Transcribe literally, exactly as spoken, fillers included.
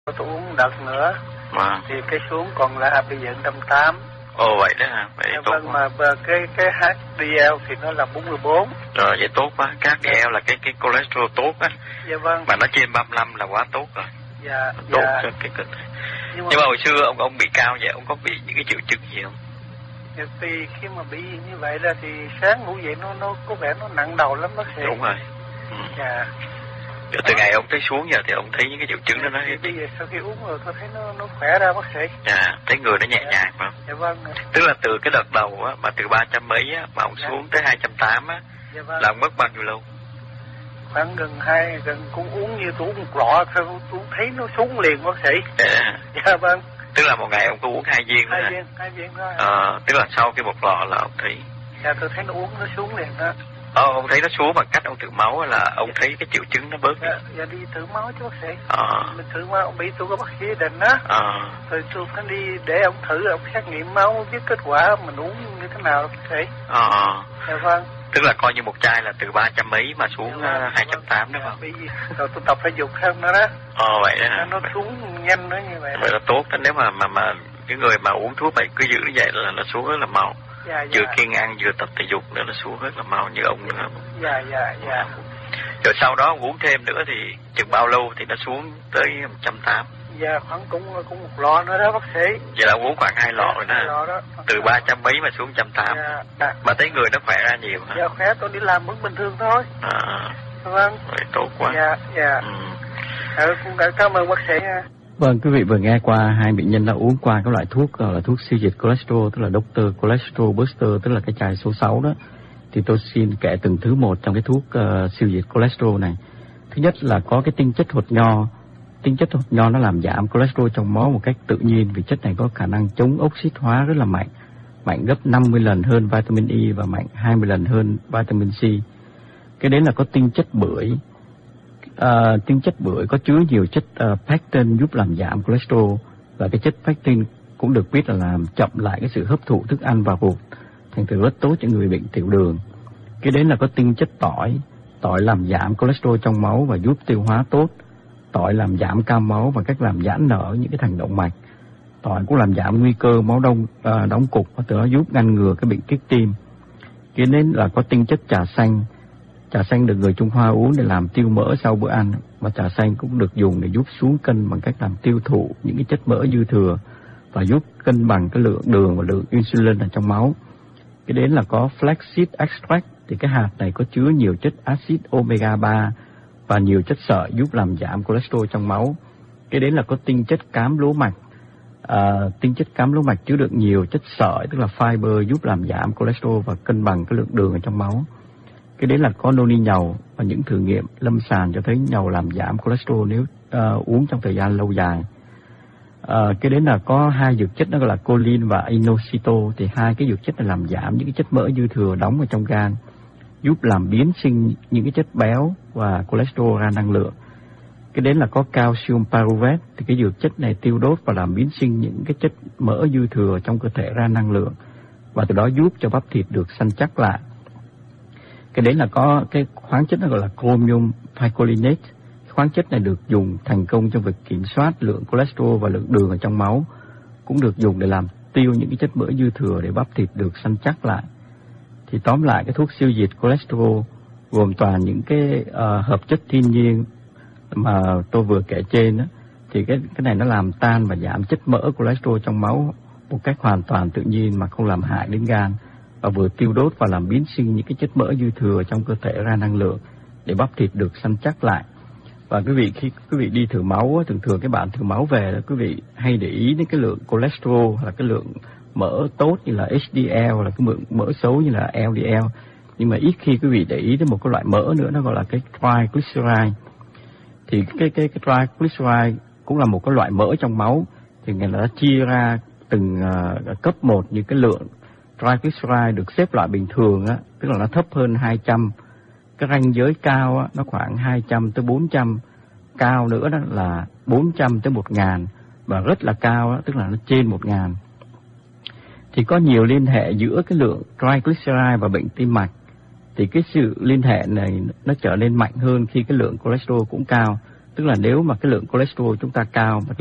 Tôi uống đợt nữa Vâng. thì cái xuống còn là bây giờ một trăm tám. Ồ vậy đó hả? Vậy Dạ, tốt vâng, quá. mà cái cái hát đê lờ thì nó là bốn mươi bốn. Rồi vậy tốt quá. Các eo là cái cái cholesterol tốt á. Dạ vâng. Mà nó trên ba mươi lăm là quá tốt rồi. Dạ. Tốt dạ. cho cái cơ thể. Nhưng mà, Nhưng mà hồi xưa ông ông bị cao vậy, ông có bị những cái triệu chứng gì không? dạ, thì khi mà bị như vậy ra thì sáng ngủ dậy nó nó có vẻ nó nặng đầu lắm bác sĩ. Đúng rồi. Ừ. Dạ. Rồi từ ngày ông tới xuống giờ thì ông thấy những cái triệu chứng đó nó hết. Bây giờ sau khi uống rồi tôi thấy nó nó khỏe ra bác sĩ. Dạ, thấy người nó nhẹ nhàng phải không? Dạ vâng. Tức là từ cái đợt đầu á, mà từ ba trăm mấy á, mà ông Dạ. xuống tới hai trăm tám á, Dạ vâng. là ông mất bao nhiêu lâu? Khoảng gần hai, gần cũng uống như tôi uống một lọ thôi, tôi thấy nó xuống liền bác sĩ. Dạ. Dạ vâng. Tức là một ngày ông có uống hai viên nữa Hai hả? viên, hai viên thôi. Ờ, tức là sau cái một lọ là ông thấy. Dạ tôi thấy nó uống nó xuống liền đó. Ờ, ông thấy nó xuống bằng cách ông thử máu hay là ông thấy cái triệu chứng nó bớt đi? Dạ, dạ đi thử máu chứ bác sĩ. Ờ. Mình thử máu, ông bị tôi có bác sĩ định á. Ờ. Rồi tôi phải đi để ông thử, ông xét nghiệm máu, biết kết quả mình uống như thế nào bác sĩ. Ờ. Dạ vâng. Tức là coi như một chai là từ ba trăm mấy mà xuống Dạ vâng, hai trăm tám đúng dạ, không? bởi vì rồi tôi tập thể dục hơn nữa đó. Ờ vậy đó hả? Nó xuống nhanh nữa như vậy. Vậy là tốt đó, nếu mà mà mà cái người mà uống thuốc vậy cứ giữ như vậy là nó xuống rất là mau. Dạ, Vừa dạ. kiêng ăn vừa tập thể dục nữa nó xuống rất là mau như ông nữa. Dạ, dạ, dạ. Rồi sau đó uống thêm nữa thì chừng bao lâu thì nó xuống tới một trăm tám? Dạ khoảng cũng cũng một lọ nữa đó bác sĩ. Vậy là uống khoảng hai lọ rồi đó. Hai lọ đó. Từ ba trăm mấy mà xuống một trăm tám. Dạ, dạ. Mà thấy người nó khỏe ra nhiều hả? Dạ khỏe, tôi đi làm vẫn bình thường thôi. À, Vâng. vậy tốt quá. Dạ, dạ. Ừ. Ừ, cũng đã cảm ơn bác sĩ nha. Vâng, quý vị vừa nghe qua hai bệnh nhân đã uống qua các loại thuốc gọi là thuốc siêu dịch cholesterol, tức là Doctor Cholesterol Booster, tức là cái chai số sáu đó. Thì tôi xin kể từng thứ một trong cái thuốc uh, siêu dịch cholesterol này. Thứ nhất là có cái tinh chất hột nho. Tinh chất hột nho nó làm giảm cholesterol trong máu một cách tự nhiên, vì chất này có khả năng chống oxit hóa rất là mạnh, mạnh gấp năm mươi lần hơn vitamin E và mạnh hai mươi lần hơn vitamin C. Cái đấy là có tinh chất bưởi. À, tinh chất bưởi có chứa nhiều chất uh, pectin giúp làm giảm cholesterol, và cái chất pectin cũng được biết là làm chậm lại cái sự hấp thụ thức ăn vào ruột, thành thử rất tốt cho người bệnh tiểu đường. Cái đấy là có tinh chất tỏi. Tỏi làm giảm cholesterol trong máu và giúp tiêu hóa tốt. Tỏi làm giảm cao máu và cách làm giãn nở những cái thành động mạch. Tỏi cũng làm giảm nguy cơ máu đông uh, đóng cục, và từ đó giúp ngăn ngừa cái bệnh kích tim. Cái đấy là có tinh chất trà xanh. Trà xanh được người Trung Hoa uống để làm tiêu mỡ sau bữa ăn, và trà xanh cũng được dùng để giúp xuống cân bằng cách làm tiêu thụ những cái chất mỡ dư thừa và giúp cân bằng cái lượng đường và lượng insulin ở trong máu. Cái đến là có flaxseed extract, thì cái hạt này có chứa nhiều chất axit omega ba và nhiều chất sợi giúp làm giảm cholesterol trong máu. Cái đến là có tinh chất cám lúa mạch. À, tinh chất cám lúa mạch chứa được nhiều chất sợi, tức là fiber, giúp làm giảm cholesterol và cân bằng cái lượng đường ở trong máu. Cái đấy là có noni nhầu, và những thử nghiệm lâm sàng cho thấy nhầu làm giảm cholesterol nếu uh, uống trong thời gian lâu dài. Uh, cái đấy là có hai dược chất, nó gọi là choline và inositol, thì hai cái dược chất này làm giảm những cái chất mỡ dư thừa đóng ở trong gan, giúp làm biến sinh những cái chất béo và cholesterol ra năng lượng. Cái đấy là có calcium pyruvate, thì cái dược chất này tiêu đốt và làm biến sinh những cái chất mỡ dư thừa trong cơ thể ra năng lượng, và từ đó giúp cho bắp thịt được săn chắc lại. Cái đấy là có cái khoáng chất nó gọi là chromium picolinate. Khoáng chất này được dùng thành công trong việc kiểm soát lượng cholesterol và lượng đường ở trong máu, cũng được dùng để làm tiêu những cái chất mỡ dư thừa để bắp thịt được săn chắc lại. Thì tóm lại, cái thuốc siêu diệt cholesterol gồm toàn những cái uh, hợp chất thiên nhiên mà tôi vừa kể trên đó, thì cái cái này nó làm tan và giảm chất mỡ cholesterol trong máu một cách hoàn toàn tự nhiên mà không làm hại đến gan, và vừa tiêu đốt và làm biến sinh những cái chất mỡ dư thừa trong cơ thể ra năng lượng để bắp thịt được săn chắc lại. Và quý vị, khi quý vị đi thử máu, thường thường cái bạn thử máu về là quý vị hay để ý đến cái lượng cholesterol, là cái lượng mỡ tốt như là H D L, là cái lượng mỡ xấu như là L D L. Nhưng mà ít khi quý vị để ý đến một cái loại mỡ nữa, nó gọi là cái triglyceride. Thì cái cái cái triglyceride cũng là một cái loại mỡ trong máu, thì người ta chia ra từng uh, cấp một, như cái lượng triglyceride được xếp loại bình thường á, tức là nó thấp hơn hai trăm. Cái ranh giới cao á, nó khoảng hai trăm tới bốn trăm. Cao nữa đó là bốn trăm tới một nghìn. Và rất là cao á, tức là nó trên một nghìn. Thì có nhiều liên hệ giữa cái lượng triglyceride và bệnh tim mạch. Thì cái sự liên hệ này nó trở nên mạnh hơn khi cái lượng cholesterol cũng cao. Tức là nếu mà cái lượng cholesterol chúng ta cao mà